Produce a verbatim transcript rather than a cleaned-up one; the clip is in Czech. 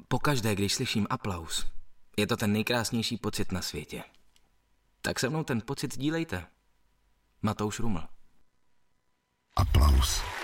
Pokaždé, když slyším aplaus, je to ten nejkrásnější pocit na světě. Tak se mnou ten pocit sdílejte. Matouš Ruml. Aplaus.